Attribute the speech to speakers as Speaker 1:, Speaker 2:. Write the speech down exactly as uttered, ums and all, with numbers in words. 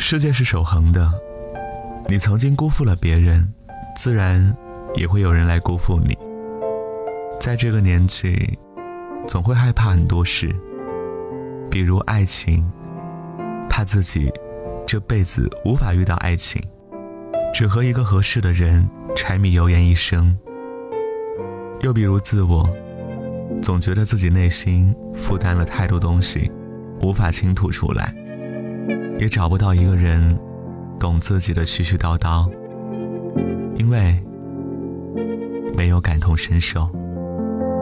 Speaker 1: 世界是守恒的，你曾经辜负了别人，自然也会有人来辜负你。在这个年纪，总会害怕很多事，比如爱情，怕自己这辈子无法遇到爱情，只和一个合适的人柴米油盐一生。又比如自我，总觉得自己内心负担了太多东西，无法倾吐出来，也找不到一个人懂自己的絮絮叨叨，因为没有感同身受。